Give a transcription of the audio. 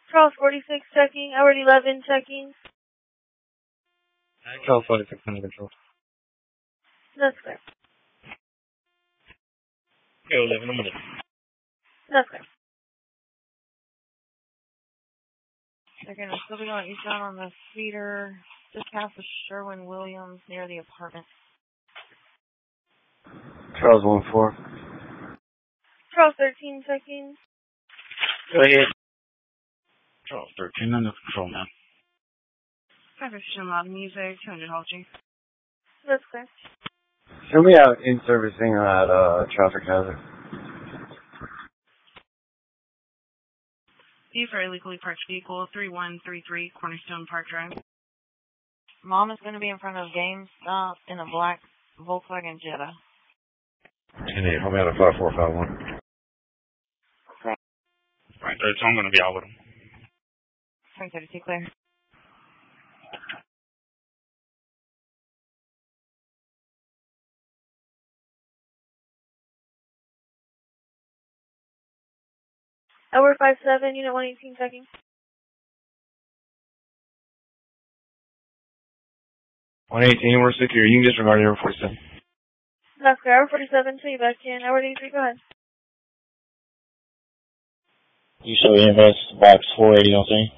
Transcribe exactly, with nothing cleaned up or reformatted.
Charles forty-six checking. Edward eleven checking. Charles forty-six under control. That's clear. Okay, eleven, I'm ready. That's clear. They're going to still be going eastbound on the speeder, just past the Sherwin-Williams near the apartment. Charles one four. Charles thirteen checking. Go ahead. Charles thirteen under control now. five fifteen loud music, two hundred Hall G. That's clear. Show me out in servicing at uh, traffic hazard. D for illegally parked vehicle, three one three three Cornerstone Park Drive. Mom is going to be in front of GameStop in a black Volkswagen Jetta. ten eight, hold me out at five four five one. Okay. Right there, so I'm going to be out with him. three thirty-two clear. Edward five seven, Unit one eighteen checking. one eighteen, we're secure. You can disregard Edward forty-seven. That's clear. Edward forty-seven, show you back in. Edward eighty-three, go ahead. You show the invoice box four eighty on scene.